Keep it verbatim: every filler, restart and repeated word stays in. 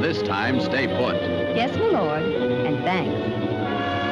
this time, stay put. Yes, my lord, and thanks.